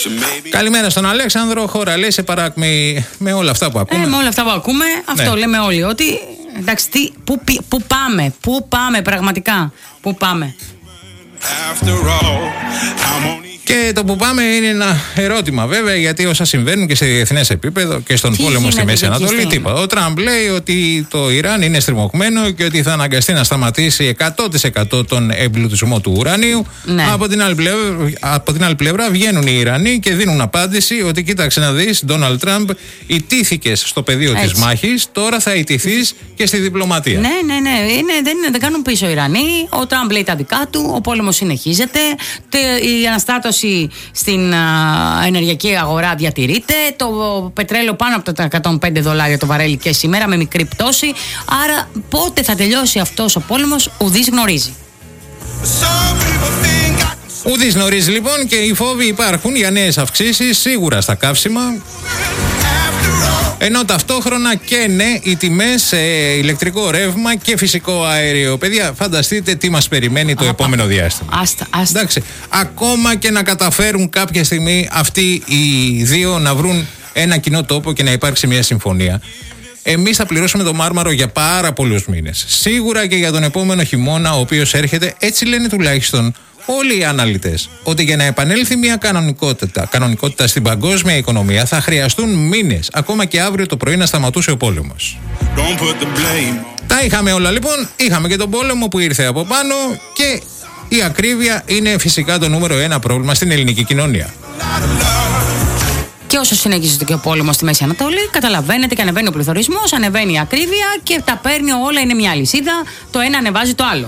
Καλημέρα στον Αλέξανδρο. Χώρα λέει σε παράκμη με όλα αυτά που ακούμε. Με όλα αυτά που ακούμε, αυτό λέμε όλοι. Ότι εντάξει, πού πάμε πραγματικά, πού πάμε. Και το που πάμε είναι ένα ερώτημα βέβαια, γιατί όσα συμβαίνουν και σε διεθνές επίπεδο και στον πόλεμο στη Μέση Ανατολή, τίποτα. Ο Τραμπ λέει ότι το Ιράν είναι στριμωγμένο και ότι θα αναγκαστεί να σταματήσει 100% τον εμπλουτισμό του ουρανίου. Ναι. Από την άλλη πλευρά βγαίνουν οι Ιρανοί και δίνουν απάντηση ότι κοίταξε να δεις, Ντόναλντ Τραμπ, ιτήθηκες στο πεδίο της μάχης, τώρα θα ιτηθείς και στη διπλωματία. Ναι. Δεν κάνουν πίσω οι Ιρανοί. Ο Τραμπ λέει τα δικά του, ο πόλεμος συνεχίζεται, η αναστάτωση στην ενεργειακή αγορά διατηρείται, το πετρέλαιο πάνω από τα $105 το βαρέλι και σήμερα με μικρή πτώση. Άρα πότε θα τελειώσει αυτός ο πόλεμος ουδής γνωρίζει. Ουδής γνωρίζει λοιπόν, και οι φόβοι υπάρχουν για νέες αυξήσεις σίγουρα στα καύσιμα. Ενώ ταυτόχρονα και οι τιμές σε ηλεκτρικό ρεύμα και φυσικό αέριο. Παιδιά, φανταστείτε τι μας περιμένει το επόμενο διάστημα. Άστα. Εντάξει, ακόμα και να καταφέρουν κάποια στιγμή αυτοί οι δύο να βρουν ένα κοινό τόπο και να υπάρξει μια συμφωνία, εμείς θα πληρώσουμε το μάρμαρο για πάρα πολλούς μήνες. Σίγουρα και για τον επόμενο χειμώνα, ο οποίος έρχεται, έτσι λένε τουλάχιστον όλοι οι αναλυτές, ότι για να επανέλθει μια κανονικότητα στην παγκόσμια οικονομία θα χρειαστούν μήνες, ακόμα και αύριο το πρωί να σταματούσε ο πόλεμος. Τα είχαμε όλα λοιπόν, είχαμε και τον πόλεμο που ήρθε από πάνω, και η ακρίβεια είναι φυσικά το νούμερο 1 πρόβλημα στην ελληνική κοινωνία. Και όσο συνεχίζεται και ο πόλεμος στη Μέση Ανατολή, καταλαβαίνετε και ανεβαίνει ο πληθωρισμός, ανεβαίνει η ακρίβεια και τα παίρνει όλα, είναι μια λυσίδα, το ένα ανεβάζει το άλλο.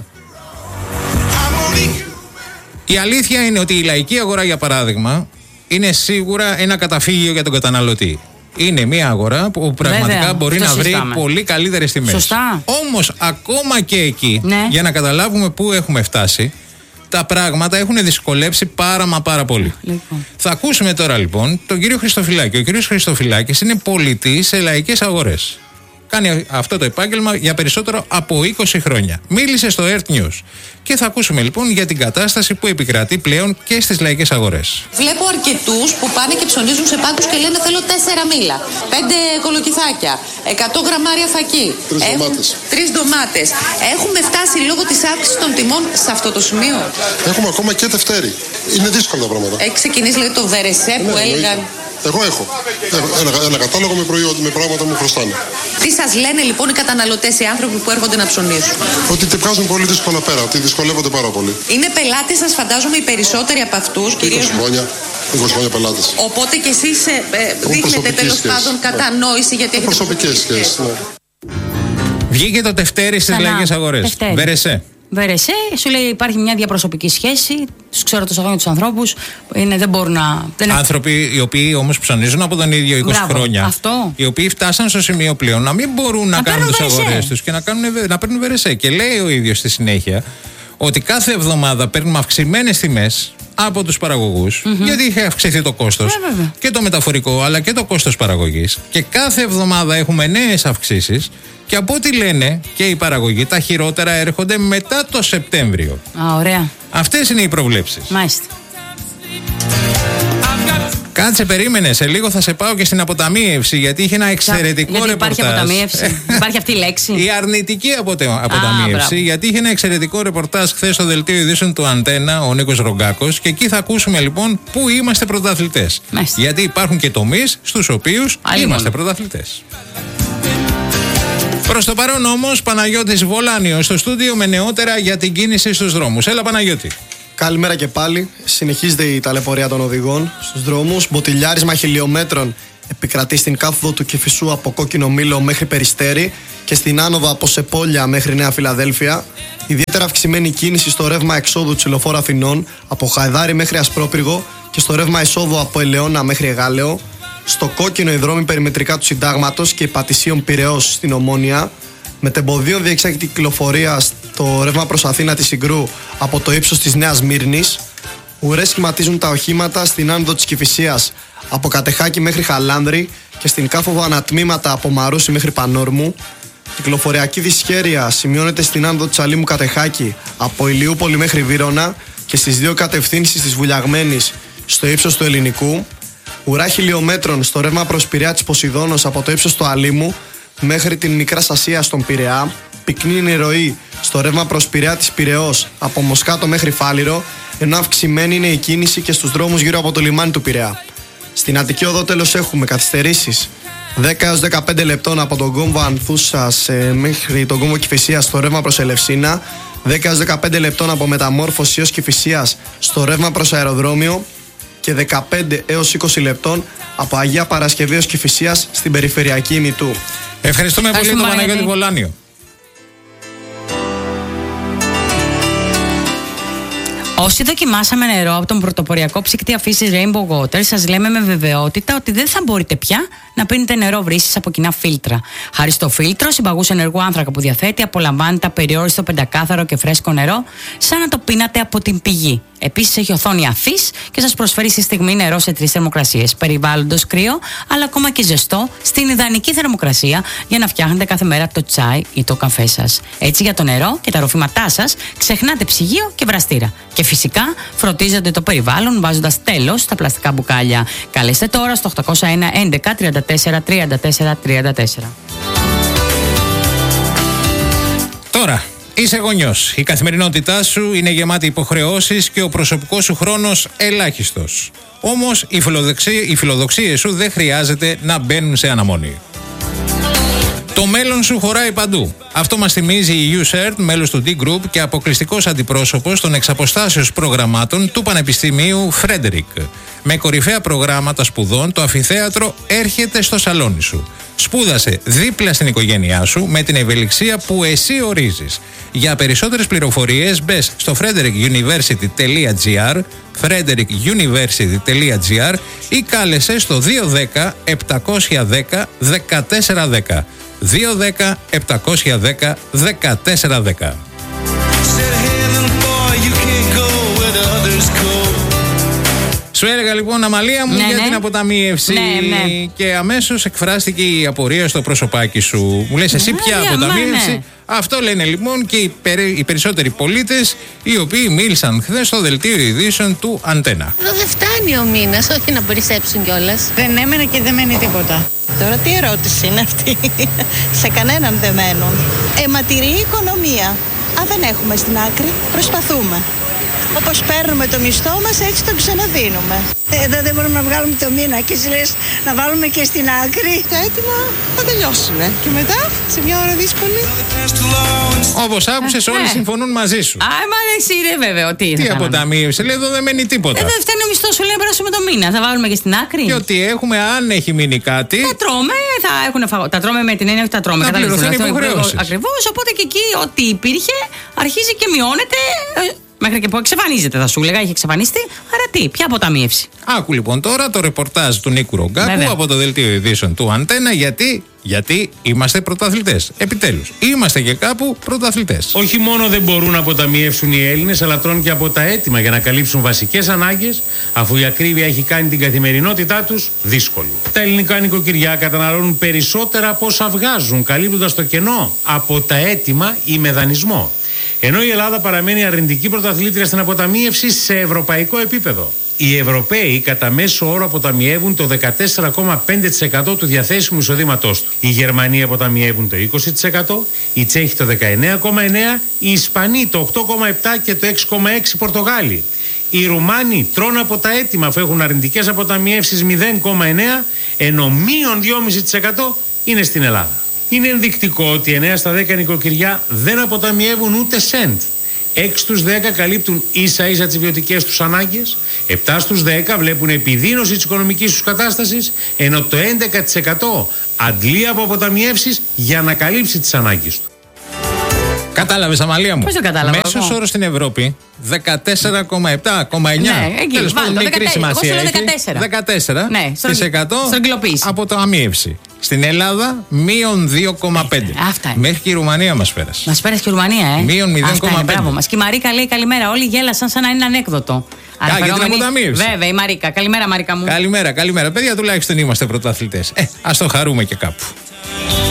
Η αλήθεια είναι ότι η λαϊκή αγορά, για παράδειγμα, είναι σίγουρα ένα καταφύγιο για τον καταναλωτή. Είναι μια αγορά που πραγματικά μπορεί να βρει πολύ καλύτερες τιμές. Σωστά. Όμως, ακόμα και εκεί, για να καταλάβουμε πού έχουμε φτάσει, τα πράγματα έχουν δυσκολέψει πάρα πολύ. Λοιπόν. Θα ακούσουμε τώρα λοιπόν τον κύριο Χριστοφυλάκη. Ο κύριος Χριστοφυλάκης είναι πολιτής σε λαϊκές αγορές. Κάνει αυτό το επάγγελμα για περισσότερο από 20 χρόνια. Μίλησε στο Earth News. Και θα ακούσουμε λοιπόν για την κατάσταση που επικρατεί πλέον και στις λαϊκές αγορές. Βλέπω αρκετούς που πάνε και ψωνίζουν σε πάγκους και λένε θέλω 4 μήλα, 5 κολοκυθάκια, 100 γραμμάρια φακί, 3 ντομάτες. Έχουμε φτάσει λόγω της αύξησης των τιμών σε αυτό το σημείο. Έχουμε ακόμα και Δευτέρη. Είναι δύσκολα τα πράγματα. Έχει ξεκινήσει δηλαδή το Βερεσέ που έλεγαν. Εγώ έχω ένα κατάλογο με πράγματα που μου χρωστάνε. Τι σας λένε λοιπόν οι καταναλωτές, οι άνθρωποι που έρχονται να ψωνίσουν? Ότι τη βγάζουν πολύ δύσκολα πέρα, ότι δυσκολεύονται πάρα πολύ. Είναι πελάτες σας, φαντάζομαι, οι περισσότεροι από αυτούς, κυρίως. 20 χρόνια πελάτες. Οπότε και εσείς δείχνετε τέλος πάντων κατανόηση γιατί έχετε προσωπικές σχέσεις. Βγήκε το Δευτέρη στις λαϊκές αγορές. Βερεσέ, σου λέει υπάρχει μια διαπροσωπική σχέση. Τους ξέρω τόσα χρόνια τους ανθρώπους. Δεν μπορούν να. Άνθρωποι οι οποίοι όμως ψωνίζουν από τον ίδιο 20 χρόνια. Αυτό. Οι οποίοι φτάσαν στο σημείο πλέον να μην μπορούν να κάνουν τις αγορές τους και να παίρνουν Βερεσέ. Και λέει ο ίδιος στη συνέχεια ότι κάθε εβδομάδα παίρνουμε αυξημένες τιμές από τους παραγωγούς, γιατί είχε αυξηθεί το κόστος και το μεταφορικό αλλά και το κόστος παραγωγής. Και κάθε εβδομάδα έχουμε νέες αυξήσεις. Και από ό,τι λένε και οι παραγωγοί, τα χειρότερα έρχονται μετά το Σεπτέμβριο. Ωραία. Αυτές είναι οι προβλέψεις. Μάλιστα. Κάτσε, περίμενε. Σε λίγο θα σε πάω και στην αποταμίευση, γιατί είχε ένα εξαιρετικό ρεπορτάζ. Υπάρχει αποταμίευση. Υπάρχει αυτή η λέξη. Η αρνητική αποταμίευση, γιατί είχε ένα εξαιρετικό ρεπορτάζ χθες στο δελτίο ειδήσεων του Αντένα, ο Νίκος Ρογκάκος. Και εκεί θα ακούσουμε λοιπόν πού είμαστε πρωταθλητές. Γιατί υπάρχουν και τομείς στους οποίους είμαστε πρωταθλητές. Προς το παρόν όμως, Παναγιώτης Βολάνιος στο στούντιο με νεότερα για την κίνηση στους δρόμους. Έλα Παναγιώτη. Καλημέρα και πάλι. Συνεχίζεται η ταλαιπωρία των οδηγών στους δρόμους. Μποτιλιάρισμα χιλιόμετρων επικρατεί στην κάθοδο του Κηφισού από Κόκκινο Μήλο μέχρι Περιστέρι και στην άνοδο από Σεπόλια μέχρι Νέα Φιλαδέλφια. Ιδιαίτερα αυξημένη κίνηση στο ρεύμα εξόδου της Λεωφόρου Αθηνών από Χαϊδάρι μέχρι Ασπρόπυργο και στο ρεύμα εισόδου από Ελαιώνα μέχρι Εγάλεο. Στο κόκκινο οι δρόμοι περιμετρικά του Συντάγματος και Πατησίων Πειραιώς στην Ομόνια. Μετεμποδίων διεξάγεται κυκλοφορία στο ρεύμα προς Αθήνα της Συγκρού από το ύψος της Νέας Μύρνης. Ουρές σχηματίζουν τα οχήματα στην άνοδο της Κηφισίας από Κατεχάκη μέχρι Χαλάνδρη και στην κάθοδο ανατμήματα από Μαρούσι μέχρι Πανόρμου. Κυκλοφοριακή δυσχέρεια σημειώνεται στην άνοδο της Αλήμου Κατεχάκη από Ηλιούπολη μέχρι Βύρωνα και στις δύο κατευθύνσεις της Βουλιαγμένης στο ύψος του Ελληνικού, ουρά χιλιόμετρων στο ρεύμα προς Πειραιά της Ποσειδώνος από το ύψος του Αλήμου μέχρι την Μικράς Ασίας στον Πειραιά, πυκνή ροή στο ρεύμα προς Πειραιά της Πειραιώς από Μοσκάτο μέχρι Φάληρο, ενώ αυξημένη είναι η κίνηση και στους δρόμους γύρω από το λιμάνι του Πειραιά. Στην Αττική Οδό τέλος έχουμε καθυστερήσεις 10 έως 15 λεπτών από τον κόμβο Ανθούσας μέχρι τον κόμβο Κηφισίας στο ρεύμα προς Ελευσίνα, 10 έως 15 λεπτών από Μεταμόρφωση έως Κηφισίας στο ρεύμα προς αεροδρόμιο και 15 έως 20 λεπτών από Αγία Παρασκευή ως Κηφισίας στην περιφερειακή ημιτού. Ευχαριστούμε πολύ τον Παναγιώτη Βολάνιο. Όσοι δοκιμάσαμε νερό από τον πρωτοποριακό ψυκτή αφήσης Rainbow Water, σας λέμε με βεβαιότητα ότι δεν θα μπορείτε πια να πίνετε νερό βρύσης από κοινά φίλτρα. Χάρη στο φίλτρο, συμπαγούς ενεργού άνθρακα που διαθέτει, απολαμβάνετε απεριόριστο πεντακάθαρο και φρέσκο νερό, σαν να το πίνατε από την πηγή. Επίσης έχει οθόνη αφής και σας προσφέρει στη στιγμή νερό σε 3 θερμοκρασίες. Περιβάλλοντος κρύο, αλλά ακόμα και ζεστό, στην ιδανική θερμοκρασία για να φτιάχνετε κάθε μέρα το τσάι ή το καφέ σας. Έτσι για το νερό και τα ροφήματά σας ξεχνάτε ψυγείο και βραστήρα. Και φυσικά φροντίζετε το περιβάλλον βάζοντας τέλος στα πλαστικά μπουκάλια. Καλέστε τώρα στο 801 11 34 34 34. Τώρα. Είσαι γονιός. Η καθημερινότητά σου είναι γεμάτη υποχρεώσεις και ο προσωπικός σου χρόνος ελάχιστος. Όμως οι φιλοδοξίες σου δεν χρειάζεται να μπαίνουν σε αναμονή. Το μέλλον σου χωράει παντού. Αυτό μας θυμίζει η USERT, μέλος του D-Group και αποκλειστικός αντιπρόσωπος των εξαποστάσεως προγραμμάτων του Πανεπιστημίου Frederick. Με κορυφαία προγράμματα σπουδών, το αμφιθέατρο έρχεται στο σαλόνι σου. Σπούδασε δίπλα στην οικογένειά σου με την ευελιξία που εσύ ορίζεις. Για περισσότερες πληροφορίες μπες στο frederickuniversity.gr, frederickuniversity.gr ή κάλεσε στο 210 710 1410. 210 710 1410. Σου έλεγα λοιπόν, Αμαλία μου, για την αποταμίευση. Και αμέσως εκφράστηκε η απορία στο προσωπάκι σου. Μου λες εσύ ποια αποταμίευση? Αυτό λένε λοιπόν και οι περισσότεροι πολίτες, οι οποίοι μίλησαν χθες στο δελτίο ειδήσεων του Αντένα. Εδώ δεν φτάνει ο μήνας, όχι να περισσέψουν κιόλας. Δεν έμενε και δεν μένει τίποτα. Τώρα τι ερώτηση είναι αυτή? Σε κανέναν δεν μένουν. Αιματηρή οικονομία. Αν δεν έχουμε στην άκρη, προσπαθούμε. Όπως παίρνουμε το μισθό μας, έτσι το ξαναδίνουμε. Εδώ δεν μπορούμε να βγάλουμε το μήνα και εσύ λες να βάλουμε και στην άκρη. Τα έτοιμα θα τελειώσουν και μετά σε μια ώρα δύσκολη. Όπως άκουσες, όλοι συμφωνούν μαζί σου. Μα εσύ ρε βέβαια. Τι αποταμίευση? Λέει εδώ δεν μένει τίποτα. Δεν φτάνει ο μισθός σου, λέει να περάσουμε το μήνα. Θα βάλουμε και στην άκρη. Και ότι έχουμε, αν έχει μείνει κάτι. Τα τρώμε, θα έχουν φαγό. Τα τρώμε με την έννοια ότι τα τρώμε. Να πληρωθούν υποχρεώσεις. Ακριβώς, οπότε και εκεί ό,τι υπήρχε αρχίζει και μειώνεται. Μέχρι και που εξαφανίζεται, θα σου έλεγα, έχει εξαφανιστεί. Άρα τι, ποια αποταμίευση? Άκου λοιπόν τώρα το ρεπορτάζ του Νίκου Ρογκάκου από το δελτίο ειδήσεων του Αντένα. Γιατί είμαστε πρωταθλητές. Επιτέλους, είμαστε και κάπου πρωταθλητές. Όχι μόνο δεν μπορούν να αποταμιεύσουν οι Έλληνες, αλλά τρώνε και από τα έτοιμα για να καλύψουν βασικές ανάγκες, αφού η ακρίβεια έχει κάνει την καθημερινότητά τους δύσκολη. Τα ελληνικά νοικοκυριά καταναλώνουν περισσότερα από όσα βγάζουν, καλύπτοντας το κενό από τα έτοιμα ή με δανεισμό. Ενώ η Ελλάδα παραμένει αρνητική πρωταθλήτρια στην αποταμίευση σε ευρωπαϊκό επίπεδο. Οι Ευρωπαίοι κατά μέσο όρο αποταμιεύουν το 14,5% του διαθέσιμου εισοδήματός του. Οι Γερμανοί αποταμιεύουν το 20%, οι Τσέχοι το 19,9%, οι Ισπανοί το 8,7% και το 6,6% οι Πορτογάλοι. Οι Ρουμάνοι τρώνε από τα έτοιμα αφού έχουν αρνητικές αποταμιεύσεις 0,9%, ενώ μείον 2,5% είναι στην Ελλάδα. Είναι ενδεικτικό ότι 9 στα 10 νοικοκυριά δεν αποταμιεύουν ούτε σεντ. 6 στους 10 καλύπτουν ίσα ίσα τις βιωτικές τους ανάγκες, 7 στους 10 βλέπουν επιδείνωση της οικονομικής τους κατάστασης, ενώ το 11% αντλεί από αποταμιεύσεις για να καλύψει τις ανάγκες του. Κατάλαβες, Αμαλία μου? Πώς το κατάλαβα? Μέσος όρος στην Ευρώπη 14,7,9. Τέλος πάντων, μικρή σημασία έχει. 14% από το αμίευση. Στην Ελλάδα μείον 2,5. Αυτά είναι. Μέχρι και η Ρουμανία μας πέρασε. Μας πέρασε και η Ρουμανία, Μείον 0,5. Μπράβο μας. Και η Μαρίκα λέει καλημέρα. Όλοι γέλασαν σαν να είναι ανέκδοτο. Για την αποταμίευση. Βέβαια, η Μαρίκα. Καλημέρα, Μαρίκα μου. Καλημέρα. Παιδιά, τουλάχιστον είμαστε πρωταθλητές. Ας το χαρούμε και κάπου.